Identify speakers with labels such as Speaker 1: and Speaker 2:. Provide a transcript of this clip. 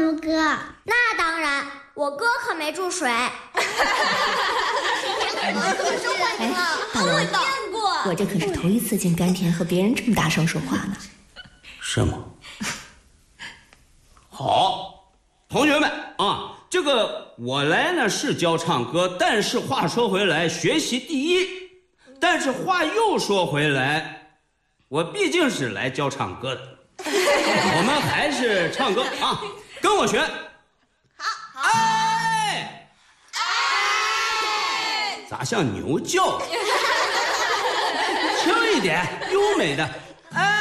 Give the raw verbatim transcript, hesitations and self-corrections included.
Speaker 1: 奴哥？
Speaker 2: 那当然，我哥可没注水。哎，
Speaker 3: 大王，我这可是头一次进甘田和别人这么大声说话呢。
Speaker 4: 是吗？好，同学们啊，这个我来呢是教唱歌，但是话说回来，学习第一。但是话又说回来，我毕竟是来教唱歌的。我们还是唱歌啊，跟我学。
Speaker 2: 好，好。
Speaker 4: 哎哎，咋像牛叫？轻一点，优美的。哎。